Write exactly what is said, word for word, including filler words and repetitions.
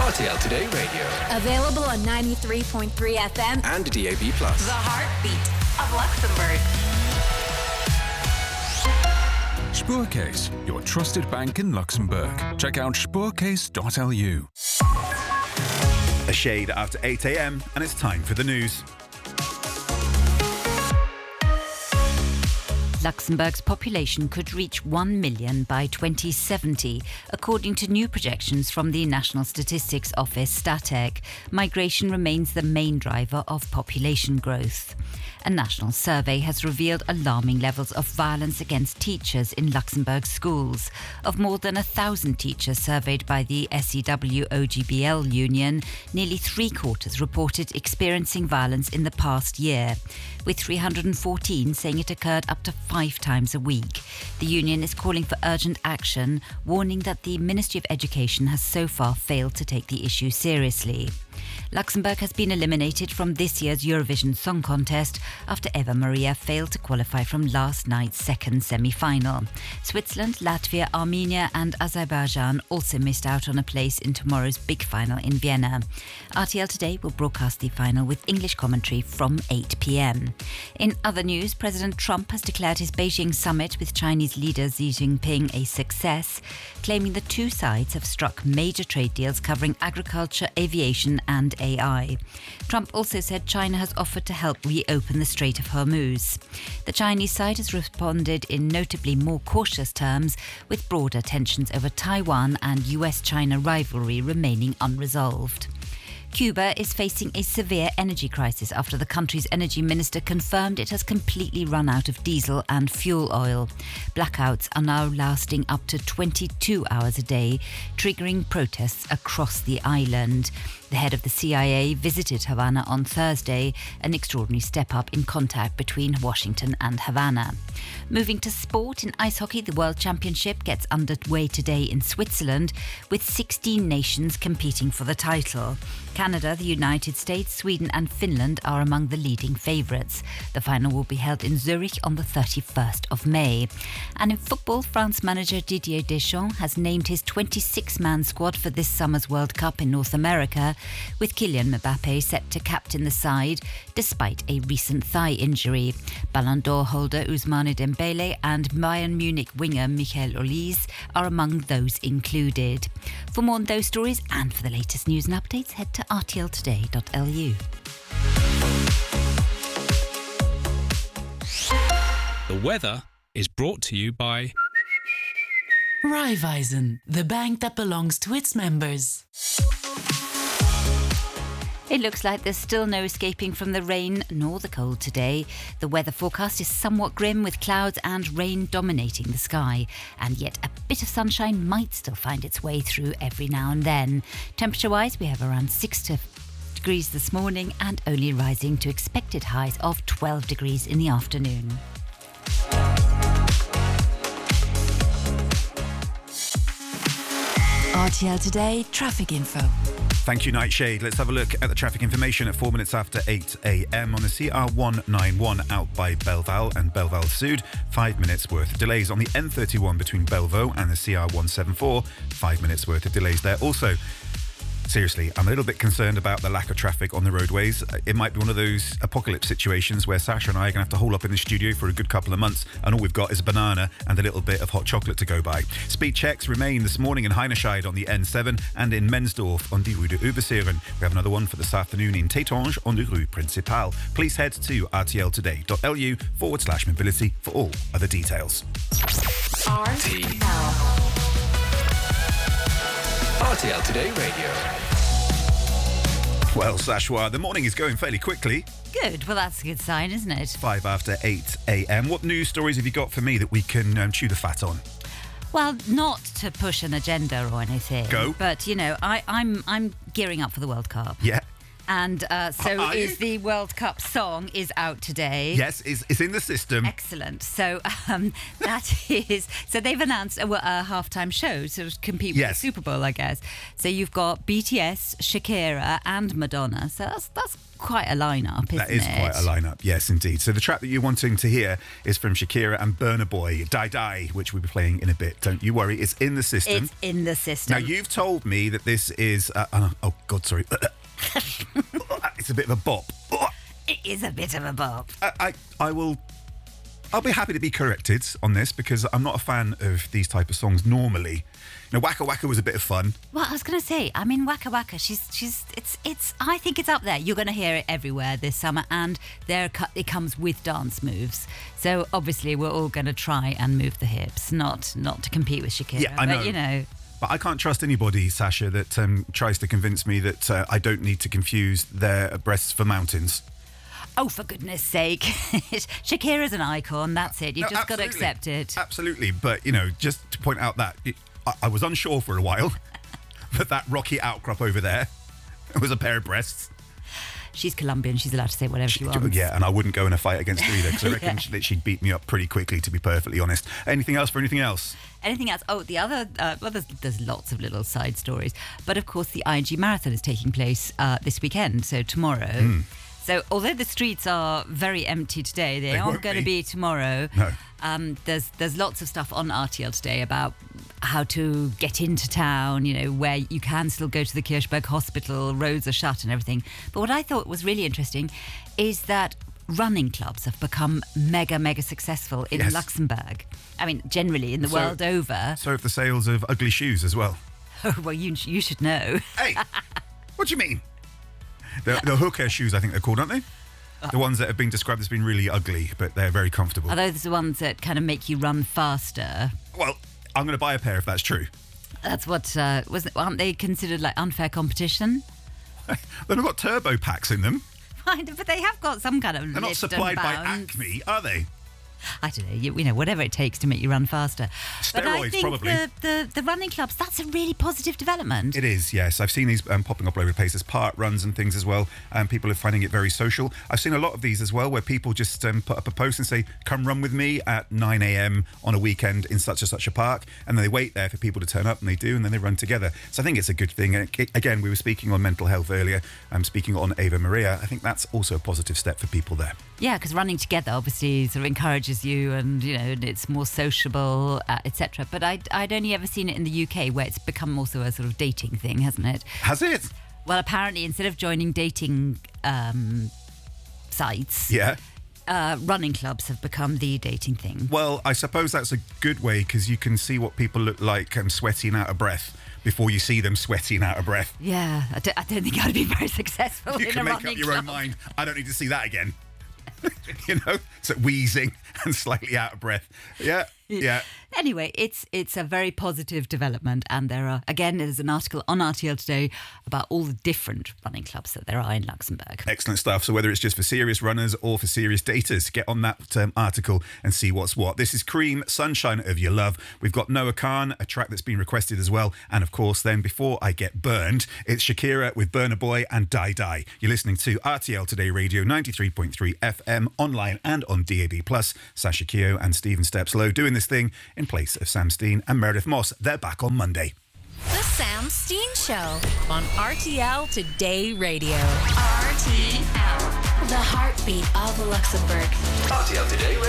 R T L Today Radio. Available on ninety-three point three F M and D A B plus. The heartbeat of Luxembourg. Spoorcase, your trusted bank in Luxembourg. Check out spoorcase dot L U. A shade after eight a.m. and it's time for the news. Luxembourg's population could reach one million by twenty seventy, according to new projections from the National Statistics Office, StatEc. Migration remains the main driver of population growth. A national survey has revealed alarming levels of violence against teachers in Luxembourg schools. Of more than a thousand teachers surveyed by the S E W O G B L union, nearly three quarters reported experiencing violence in the past year, with three hundred fourteen saying it occurred up to five times a week. The union is calling for urgent action, warning that the Ministry of Education has so far failed to take the issue seriously. Luxembourg has been eliminated from this year's Eurovision Song Contest after Eva Maria failed to qualify from last night's second semi-final. Switzerland, Latvia, Armenia and Azerbaijan also missed out on a place in tomorrow's big final in Vienna. R T L Today will broadcast the final with English commentary from eight p.m. In other news, President Trump has declared his Beijing summit with Chinese leader Xi Jinping a success, claiming the two sides have struck major trade deals covering agriculture, aviation and A I. Trump also said China has offered to help reopen the Strait of Hormuz. The Chinese side has responded in notably more cautious terms, with broader tensions over Taiwan and U S China rivalry remaining unresolved. Cuba is facing a severe energy crisis after the country's energy minister confirmed it has completely run out of diesel and fuel oil. Blackouts are now lasting up to twenty-two hours a day, triggering protests across the island. The head of the C I A visited Havana on Thursday, an extraordinary step up in contact between Washington and Havana. Moving to sport, in ice hockey, the World Championship gets underway today in Switzerland, with sixteen nations competing for the title. Canada, the United States, Sweden and Finland are among the leading favourites. The final will be held in Zurich on the thirty-first of May. And in football, France manager Didier Deschamps has named his twenty-six man squad for this summer's World Cup in North America, with Kylian Mbappe set to captain the side despite a recent thigh injury. Ballon d'Or holder Ousmane Dembele and Bayern Munich winger Michael Olise are among those included. For more on those stories and for the latest news and updates, head to r t l today dot l u. The weather is brought to you by Raiffeisen, the bank that belongs to its members. It looks like there's still no escaping from the rain nor the cold today. The weather forecast is somewhat grim, with clouds and rain dominating the sky. And yet a bit of sunshine might still find its way through every now and then. Temperature-wise, we have around six degrees this morning and only rising to expected highs of twelve degrees in the afternoon. R T L Today traffic info. Thank you, Nightshade. Let's have a look at the traffic information at four minutes after eight a.m. on the C R one ninety-one out by Belval and Belval Sud. Five minutes worth of delays on the N thirty-one between Belvaux and the C R one seventy-four. Five minutes worth of delays there also. Seriously, I'm a little bit concerned about the lack of traffic on the roadways. It might be one of those apocalypse situations where Sasha and I are going to have to hole up in the studio for a good couple of months, and all we've got is a banana and a little bit of hot chocolate to go by. Speed checks remain this morning in Heinescheid on the N seven and in Mensdorf on the Rue de Uberseren. We have another one for this afternoon in Tétange on the Rue Principale. Please head to r t l today dot l u forward slash mobility for all other details. R T L. R T L Today Radio. Well, Sashwa, the morning is going fairly quickly. Good. Well, that's a good sign, isn't it? Five after eight a.m. What news stories have you got for me that we can um, chew the fat on? Well, not to push an agenda or anything. Go. But, you know, I, I'm I'm gearing up for the World Cup. Yeah. And uh, so Are is you? the World Cup song is out today. Yes, it's, it's in the system. Excellent. So um, that is... So they've announced a, a halftime show to compete with Yes. the Super Bowl, I guess. So you've got B T S, Shakira and Madonna. So that's that's quite a lineup, isn't it? That is quite a lineup, yes, indeed. So the track that you're wanting to hear is from Shakira and Burna Boy, Die Die, which we'll be playing in a bit. Don't you worry, it's in the system. It's in the system. Now, you've told me that this is... Uh, uh, oh, God, sorry. It's a bit of a bop. It is a bit of a bop. I, I, I will... I'll be happy to be corrected on this because I'm not a fan of these type of songs normally. You know, Waka Waka was a bit of fun. Well, I was going to say, I mean, Waka Waka, she's, she's, it's, it's, I think it's up there. You're going to hear it everywhere this summer, and there it comes with dance moves. So obviously, we're all going to try and move the hips, not, not to compete with Shakira. Yeah, I know. But, you know. But I can't trust anybody, Sasha, that um, tries to convince me that uh, I don't need to confuse their breasts for mountains. Oh, for goodness sake. Shakira's an icon, that's it. You've No, just got to absolutely. accept it. Absolutely. But, you know, just to point out that it, I, I was unsure for a while that that rocky outcrop over there was a pair of breasts. She's Colombian, she's allowed to say whatever she wants. Yeah, and I wouldn't go in a fight against her either because I reckon Yeah. she- that she'd beat me up pretty quickly, to be perfectly honest. Anything else for anything else? Anything else? Oh, the other, uh, well, there's, there's lots of little side stories. But of course, the I G Marathon is taking place uh, this weekend, so tomorrow. Mm. So although the streets are very empty today, they, They aren't won't going to be. be tomorrow. No. Um, there's there's lots of stuff on R T L today about how to get into town, you know, where you can still go to the Kirchberg Hospital, roads are shut and everything. But what I thought was really interesting is that running clubs have become mega, mega successful in Yes. Luxembourg. I mean, generally in the So- world over. So have the sales of ugly shoes as well. Oh, well, you, you should know. Hey, what do you mean? The, the hooker shoes, I think they're called, aren't they? The ones that have been described as being really ugly, but they're very comfortable. Are those the ones that kind of make you run faster? Well, I'm going to buy a pair if that's true. That's what, uh, was it, aren't they considered like unfair competition? They've not got turbo packs in them. Right, but they have got some kind of They're not lift and supplied by bounce. Acme, are they? I don't know, you, you know, whatever it takes to make you run faster. but I Steroids, think probably. The, the, the running clubs, that's a really positive development. It is, yes. I've seen these um, popping up all over the place as park runs and things as well, and people are finding it very social. I've seen a lot of these as well where people just um, put up a post and say, come run with me at nine a.m. on a weekend in such and such a park, and then they wait there for people to turn up, and they do, and then they run together. So I think it's a good thing. And it- again, we were speaking on mental health earlier. I'm speaking on Ava Maria. I think that's also a positive step for people there. Yeah, because running together obviously sort of encourages you, and you know it's more sociable, uh, et cetera. But I'd, I'd only ever seen it in the U K, where it's become also a sort of dating thing, hasn't it? Has it? Well, apparently, instead of joining dating um, sites, Yeah. uh, running clubs have become the dating thing. Well, I suppose that's a good way because you can see what people look like um, sweating out of breath before you see them sweating out of breath. Yeah, I don't, I don't think I'd be very successful You in can a make running up your club. own mind. I don't need to see that again. You know, so wheezing and slightly out of breath. Yeah, yeah. Anyway, it's it's a very positive development, and there are, again, there's an article on R T L today about all the different running clubs that there are in Luxembourg. Excellent stuff. So whether it's just for serious runners or for serious daters, get on that um, article and see what's what. This is Cream, Sunshine of Your Love. We've got Noah Khan, a track that's been requested as well. And of course, then Before I Get Burned, it's Shakira with Burna Boy and Die Die. You're listening to R T L Today Radio, ninety-three point three F M, online and on D A B plus. Sasha Keogh and Stephen Stepslow doing this thing in place of Sam Steen and Meredith Moss. They're back on Monday. The Sam Steen Show. On R T L Today Radio. R T L. The heartbeat of Luxembourg. R T L Today Radio.